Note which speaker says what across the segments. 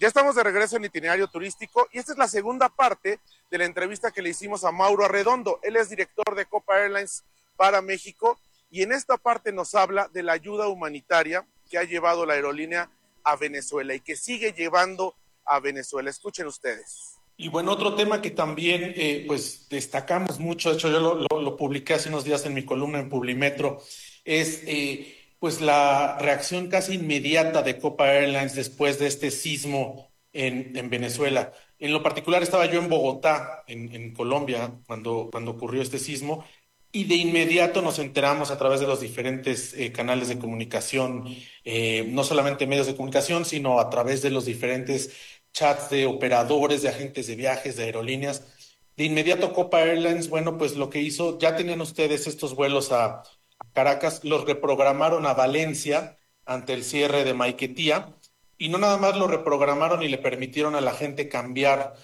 Speaker 1: Ya estamos de regreso en Itinerario Turístico y esta es la segunda parte de la entrevista que le hicimos a Mauro Arredondo. Él es director de Copa Airlines para México y en esta parte nos habla de la ayuda humanitaria que ha llevado la aerolínea a Venezuela y que sigue llevando a Venezuela. Escuchen ustedes.
Speaker 2: Y bueno, otro tema que también pues destacamos mucho, de hecho yo lo publiqué hace unos días en mi columna en Publimetro, es pues la reacción casi inmediata de Copa Airlines después de este sismo en Venezuela. En lo particular estaba yo en Bogotá, en Colombia, cuando ocurrió este sismo, y de inmediato nos enteramos a través de los diferentes canales de comunicación, no solamente medios de comunicación, sino a través de los diferentes chats de operadores, de agentes de viajes, de aerolíneas. De inmediato Copa Airlines, bueno, pues lo que hizo, ya tenían ustedes estos vuelos a Caracas, los reprogramaron a Valencia ante el cierre de Maiquetía, y no nada más lo reprogramaron y le permitieron a la gente cambiar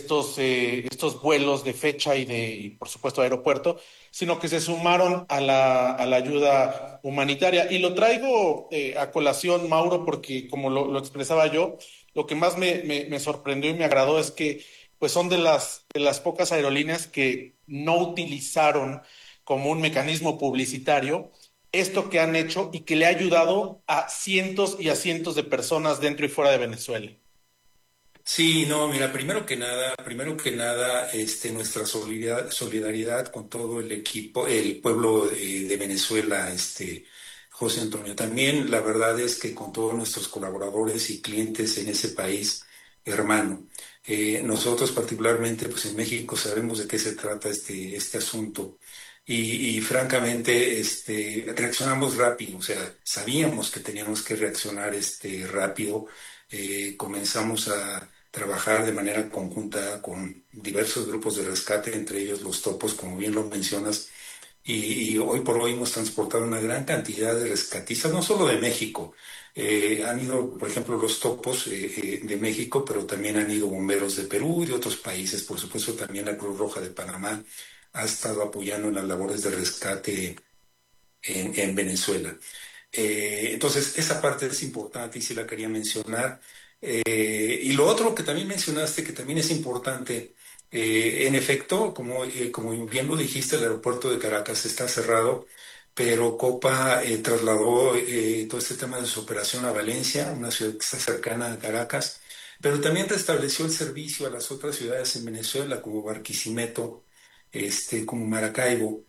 Speaker 2: estos vuelos de fecha y por supuesto aeropuerto, sino que se sumaron a la ayuda humanitaria. Y lo traigo a colación, Mauro, porque como lo expresaba yo, lo que más me sorprendió y me agradó es que pues son de las pocas aerolíneas que no utilizaron como un mecanismo publicitario esto que han hecho y que le ha ayudado a cientos y a cientos de personas dentro y fuera de Venezuela.
Speaker 3: Sí, no, mira, primero que nada, nuestra solidaridad con todo el equipo, el pueblo de Venezuela, José Antonio. También la verdad es que con todos nuestros colaboradores y clientes en ese país, hermano. Nosotros particularmente, pues en México sabemos de qué se trata este asunto. Y francamente, reaccionamos rápido, o sea, sabíamos que teníamos que reaccionar rápido. Comenzamos a trabajar de manera conjunta con diversos grupos de rescate, entre ellos los topos, como bien lo mencionas, y hoy por hoy hemos transportado una gran cantidad de rescatistas, no solo de México. Han ido, por ejemplo, los topos de México, pero también han ido bomberos de Perú y de otros países. Por supuesto, también la Cruz Roja de Panamá ha estado apoyando en las labores de rescate en Venezuela. Entonces, esa parte es importante y sí la quería mencionar. Y lo otro que también mencionaste, que también es importante, en efecto, como bien lo dijiste, el aeropuerto de Caracas está cerrado, pero Copa trasladó todo este tema de su operación a Valencia, una ciudad que está cercana a Caracas, pero también restableció el servicio a las otras ciudades en Venezuela, como Barquisimeto, como Maracaibo.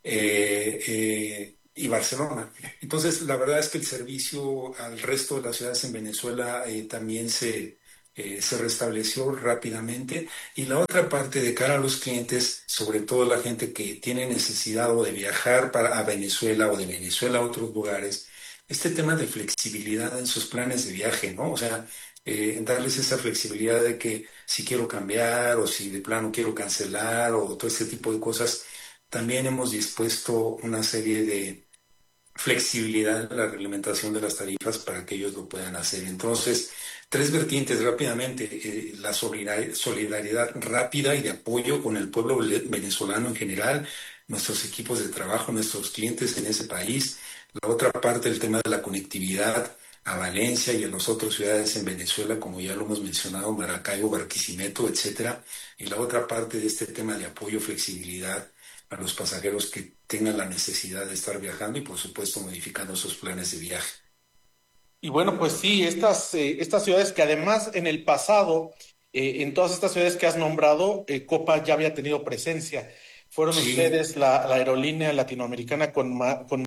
Speaker 3: Y Barcelona. Entonces, la verdad es que el servicio al resto de las ciudades en Venezuela también se restableció rápidamente. Y la otra parte de cara a los clientes, sobre todo la gente que tiene necesidad o de viajar a Venezuela o de Venezuela a otros lugares, este tema de flexibilidad en sus planes de viaje, ¿no? O sea, darles esa flexibilidad de que si quiero cambiar o si de plano quiero cancelar o todo ese tipo de cosas. También hemos dispuesto una serie de flexibilidad en la reglamentación de las tarifas para que ellos lo puedan hacer. Entonces, tres vertientes rápidamente. La solidaridad rápida y de apoyo con el pueblo venezolano en general, nuestros equipos de trabajo, nuestros clientes en ese país. La otra parte, el tema de la conectividad a Valencia y a las otras ciudades en Venezuela, como ya lo hemos mencionado, Maracaibo, Barquisimeto, etcétera. Y la otra parte de este tema de apoyo, flexibilidad a los pasajeros que tengan la necesidad de estar viajando y por supuesto modificando sus planes de viaje.
Speaker 2: Y bueno, pues sí, estas ciudades que además en el pasado, en todas estas ciudades que has nombrado, Copa ya había tenido presencia. Fueron
Speaker 3: Sí,
Speaker 2: ustedes la aerolínea latinoamericana con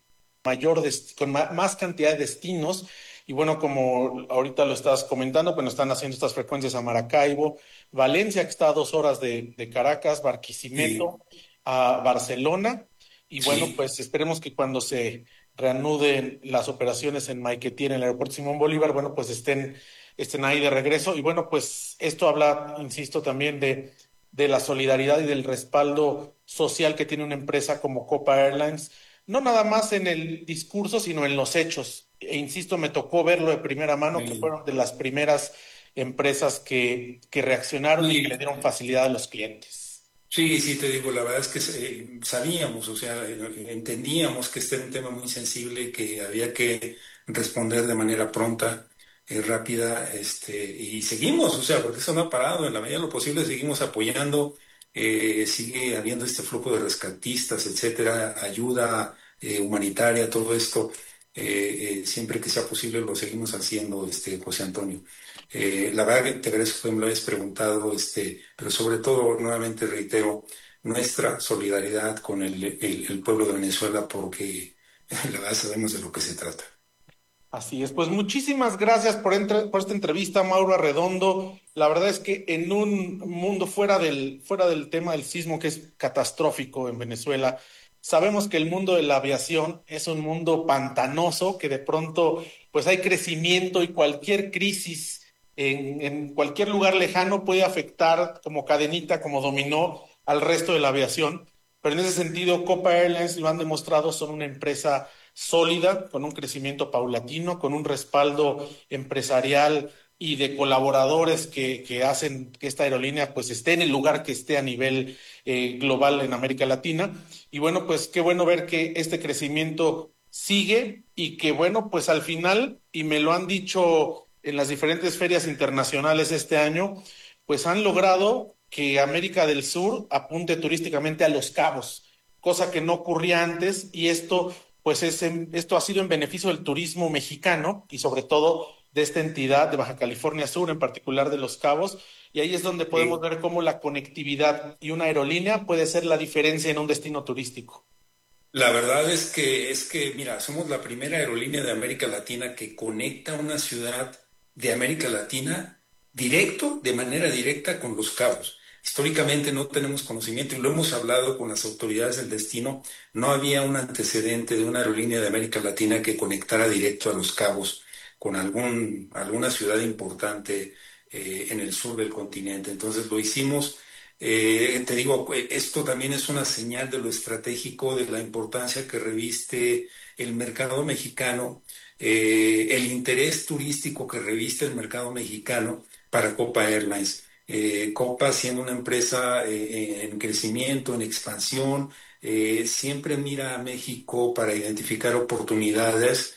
Speaker 2: más cantidad de destinos. Y bueno, como ahorita lo estás comentando, pues nos están haciendo estas frecuencias a Maracaibo, Valencia, que está a 2 horas de Caracas,
Speaker 3: sí,
Speaker 2: Barquisimeto, a Barcelona. Y bueno,
Speaker 3: sí.
Speaker 2: pues esperemos que cuando se reanuden las operaciones en Maiquetía, en el aeropuerto Simón Bolívar, bueno, pues estén ahí de regreso. Y bueno, pues esto habla, insisto, también de la solidaridad y del respaldo social que tiene una empresa como Copa Airlines, no nada más en el discurso, sino en los hechos. E insisto, me tocó verlo de primera mano, que
Speaker 3: Sí.
Speaker 2: fueron de las primeras empresas que reaccionaron y que le
Speaker 3: Sí,
Speaker 2: dieron facilidad a los clientes.
Speaker 3: sí, sí, te digo, la verdad es que sabíamos, o sea, entendíamos que este era un tema muy sensible, que había que responder de manera pronta. rápida, y seguimos, o sea, porque eso no ha parado, en la medida de lo posible seguimos apoyando, sigue habiendo este flujo de rescatistas, etcétera, ayuda humanitaria, todo esto, siempre que sea posible lo seguimos haciendo, José Antonio. La verdad que te agradezco que me lo hayas preguntado, pero sobre todo, nuevamente reitero, nuestra solidaridad con el pueblo de Venezuela, porque la verdad sabemos de lo que se trata.
Speaker 2: Así es, pues muchísimas gracias por esta entrevista, Mauro Arredondo. La verdad es que en un mundo fuera del tema del sismo, que es catastrófico en Venezuela, sabemos que el mundo de la aviación es un mundo pantanoso, que de pronto pues hay crecimiento y cualquier crisis en cualquier lugar lejano puede afectar como cadenita, como dominó al resto de la aviación. Pero en ese sentido, Copa Airlines lo han demostrado, son una empresa sólida, con un crecimiento paulatino, con un respaldo empresarial y de colaboradores que hacen que esta aerolínea pues esté en el lugar que esté a nivel global en América Latina. Y bueno, pues qué bueno ver que este crecimiento sigue y que bueno, pues al final, y me lo han dicho en las diferentes ferias internacionales este año, pues han logrado que América del Sur apunte turísticamente a Los Cabos, cosa que no ocurría antes, y esto pues esto ha sido en beneficio del turismo mexicano y sobre todo de esta entidad de Baja California Sur, en particular de Los Cabos, y ahí es donde podemos
Speaker 3: Sí.
Speaker 2: ver cómo la conectividad y una aerolínea puede ser la diferencia en un destino turístico.
Speaker 3: La verdad es que, mira, somos la primera aerolínea de América Latina que conecta una ciudad de América Latina directo, de manera directa con Los Cabos. Históricamente no tenemos conocimiento y lo hemos hablado con las autoridades del destino. No había un antecedente de una aerolínea de América Latina que conectara directo a Los Cabos con alguna ciudad importante en el sur del continente. Entonces lo hicimos. Te digo, esto también es una señal de lo estratégico, de la importancia que reviste el mercado mexicano, el interés turístico que reviste el mercado mexicano para Copa Airlines. Copa, siendo una empresa en crecimiento, en expansión, siempre mira a México para identificar oportunidades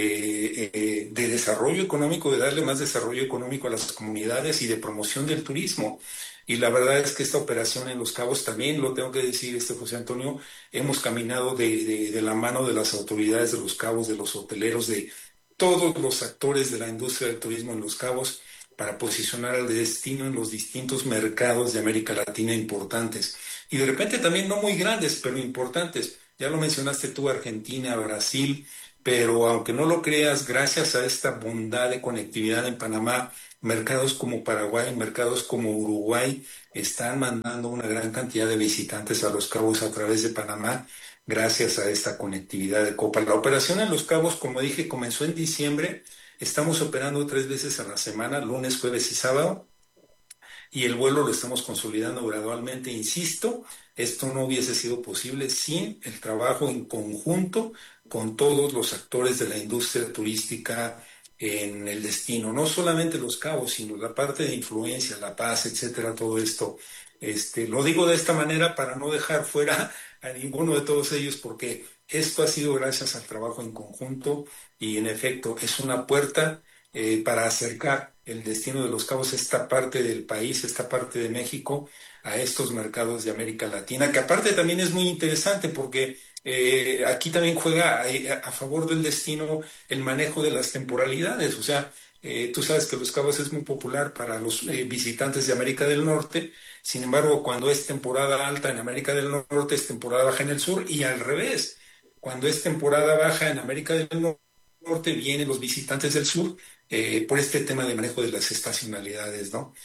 Speaker 3: de desarrollo económico, de darle más desarrollo económico a las comunidades y de promoción del turismo. Y la verdad es que esta operación en Los Cabos también, lo tengo que decir, José Antonio, hemos caminado de la mano de las autoridades de Los Cabos, de los hoteleros, de todos los actores de la industria del turismo en Los Cabos para posicionar al destino en los distintos mercados de América Latina importantes. Y de repente también no muy grandes, pero importantes. Ya lo mencionaste tú, Argentina, Brasil, pero aunque no lo creas, gracias a esta bondad de conectividad en Panamá, mercados como Paraguay, mercados como Uruguay están mandando una gran cantidad de visitantes a Los Cabos a través de Panamá, gracias a esta conectividad de Copa. La operación en Los Cabos, como dije, comenzó en diciembre. Estamos operando 3 veces a la semana, lunes, jueves y sábado, y el vuelo lo estamos consolidando gradualmente. Insisto, esto no hubiese sido posible sin el trabajo en conjunto con todos los actores de la industria turística en el destino, no solamente Los Cabos, sino la parte de influencia, La Paz, etcétera, todo esto. Lo digo de esta manera para no dejar fuera a ninguno de todos ellos, porque esto ha sido gracias al trabajo en conjunto y en efecto es una puerta para acercar el destino de Los Cabos, esta parte del país, esta parte de México, a estos mercados de América Latina, que aparte también es muy interesante porque aquí también juega a favor del destino el manejo de las temporalidades. O sea, tú sabes que Los Cabos es muy popular para los visitantes de América del Norte. Sin embargo, cuando es temporada alta en América del Norte, es temporada baja en el sur, y al revés. Cuando es temporada baja en América del Norte, vienen los visitantes del sur por este tema de manejo de las estacionalidades, ¿no?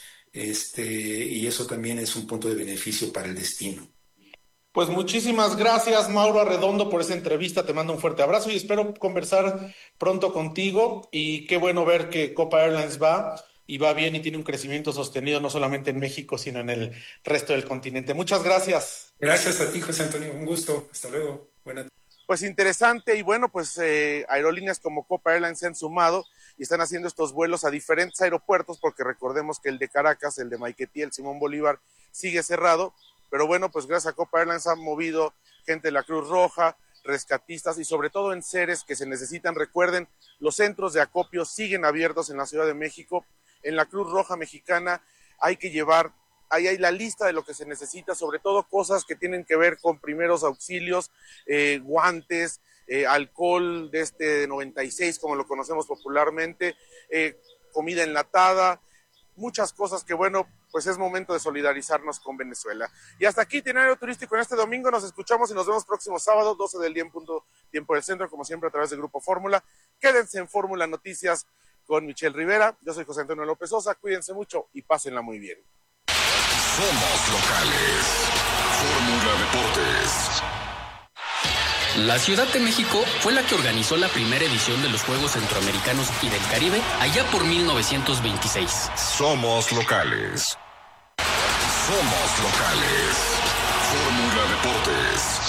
Speaker 3: Y eso también es un punto de beneficio para el destino.
Speaker 2: Pues muchísimas gracias, Mauro Arredondo, por esa entrevista. Te mando un fuerte abrazo y espero conversar pronto contigo. Y qué bueno ver que Copa Airlines va y va bien y tiene un crecimiento sostenido no solamente en México, sino en el resto del continente. Muchas gracias.
Speaker 3: Gracias a ti, José Antonio. Un gusto. Hasta luego. Buenas.
Speaker 1: Pues interesante y bueno, pues aerolíneas como Copa Airlines se han sumado y están haciendo estos vuelos a diferentes aeropuertos porque recordemos que el de Caracas, el de Maiquetía, el Simón Bolívar sigue cerrado, pero bueno, pues gracias a Copa Airlines han movido gente de la Cruz Roja, rescatistas y sobre todo en seres que se necesitan. Recuerden, los centros de acopio siguen abiertos en la Ciudad de México. En la Cruz Roja Mexicana hay que llevar, ahí hay la lista de lo que se necesita, sobre todo cosas que tienen que ver con primeros auxilios, guantes, alcohol de 96, como lo conocemos popularmente, comida enlatada, muchas cosas que, bueno, pues es momento de solidarizarnos con Venezuela. Y hasta aquí, Itinerario Turístico en este domingo. Nos escuchamos y nos vemos próximo sábado, 12 del día en punto, tiempo del centro, como siempre a través de Grupo Fórmula. Quédense en Fórmula Noticias con Michelle Rivera. Yo soy José Antonio López Sosa. Cuídense mucho y pásenla muy bien.
Speaker 4: Somos locales. Fórmula Deportes.
Speaker 5: La Ciudad de México fue la que organizó la primera edición de los Juegos Centroamericanos y del Caribe allá por 1926.
Speaker 4: Somos locales. Somos locales. Fórmula Deportes.